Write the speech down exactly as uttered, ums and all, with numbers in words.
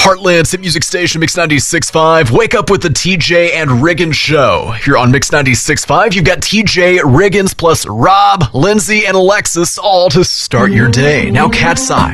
Heartland's hit music station, Mix ninety-six point five. Wake up with the T J and Riggins show. Here on Mix ninety-six point five, you've got T J, Riggins, plus Rob, Lindsay, and Alexis, all to start your day. Now, Cat's Eye.